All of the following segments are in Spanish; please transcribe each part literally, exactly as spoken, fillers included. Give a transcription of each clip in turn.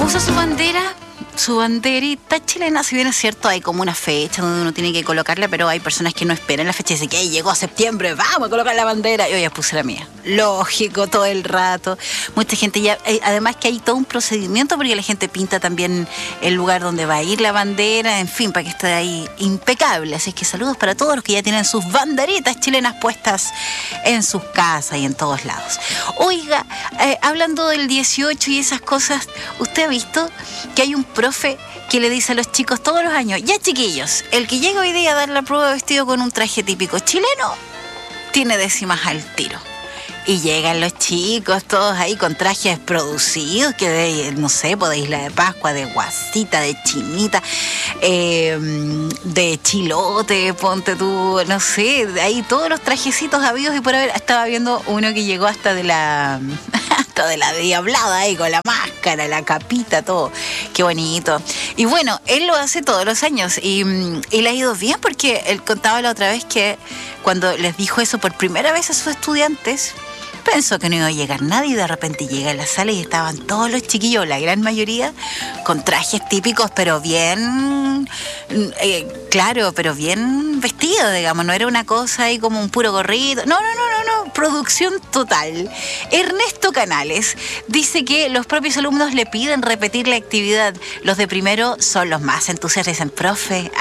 puso su bandera, su banderita chilena. Si bien es cierto, hay como una fecha donde uno tiene que colocarla, pero hay personas que no esperan la fecha y dicen que "Hey, llegó septiembre, vamos a colocar la bandera". Yo ya puse la mía. Lógico, todo el rato. Mucha gente ya, eh, además que hay todo un procedimiento porque la gente pinta también el lugar donde va a ir la bandera, en fin, para que esté ahí impecable. Así que saludos para todos los que ya tienen sus banderitas chilenas puestas en sus casas y en todos lados. Oiga, eh, hablando del dieciocho y esas cosas, ¿usted ha visto que hay un profe que le dice a los chicos todos los años: ya chiquillos, el que llega hoy día a dar la prueba vestido con un traje típico chileno tiene décimas al tiro? Y llegan los chicos todos ahí con trajes producidos, que de, no sé, pues de Isla de Pascua, de guasita, de chinita, eh, de chilote, ponte tú, no sé, de ahí todos los trajecitos habidos y por haber. Estaba viendo uno que llegó hasta de la hasta de la diablada ahí, con la máscara, la capita, todo. Qué bonito. Y bueno, él lo hace todos los años y, y le ha ido bien, porque él contaba la otra vez que cuando les dijo eso por primera vez a sus estudiantes, pensó que no iba a llegar nadie y de repente llega a la sala y estaban todos los chiquillos, la gran mayoría, con trajes típicos, pero bien, eh, claro, pero bien vestidos, digamos. No era una cosa ahí como un puro gorrito. No, no, no, no, no. Producción total. Ernesto Canales dice que los propios alumnos le piden repetir la actividad. Los de primero son los más entusiastas. Dicen: profe,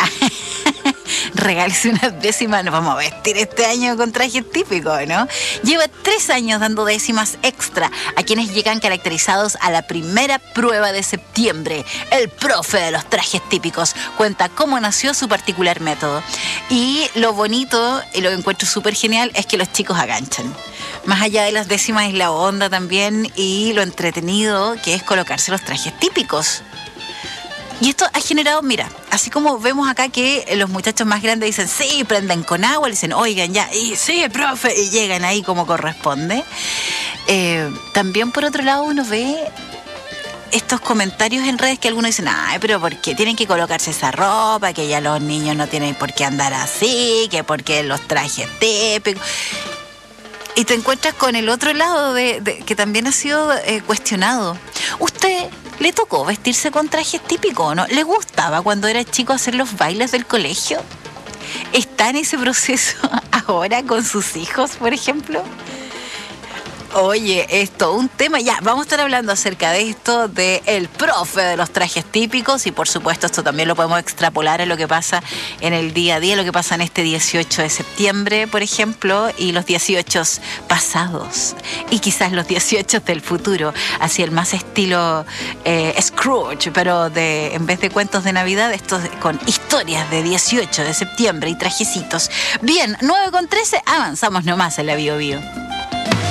regálese unas décimas, nos vamos a vestir este año con trajes típicos, ¿no? Lleva tres años dando décimas extra a quienes llegan caracterizados a la primera prueba de septiembre. El profe de los trajes típicos cuenta cómo nació su particular método. Y lo bonito, y lo que encuentro súper genial, es que los chicos aganchan. Más allá de las décimas es la onda también y lo entretenido que es colocarse los trajes típicos. Y esto ha generado, mira, así como vemos acá que los muchachos más grandes dicen: sí, prenden con agua, le dicen: oigan ya, y sí, profe, y llegan ahí como corresponde. Eh, también por otro lado uno ve estos comentarios en redes que algunos dicen: ay, pero ¿por qué tienen que colocarse esa ropa? Que ya los niños no tienen por qué andar así, que porque los trajes típicos. Y te encuentras con el otro lado de, de, que también ha sido eh, cuestionado. ¿Usted le tocó vestirse con trajes típicos o no? ¿Le gustaba cuando era chico hacer los bailes del colegio? ¿Está en ese proceso ahora con sus hijos, por ejemplo? Oye, esto, un tema, ya, vamos a estar hablando acerca de esto, de el profe de los trajes típicos, y por supuesto esto también lo podemos extrapolar a lo que pasa en el día a día, lo que pasa en este dieciocho de septiembre, por ejemplo, y los dieciocho pasados, y quizás los dieciocho del futuro, así el más estilo eh, Scrooge, pero de en vez de cuentos de Navidad, estos con historias de dieciocho de septiembre y trajecitos. Bien, nueve con trece, avanzamos nomás en la Bio Bio.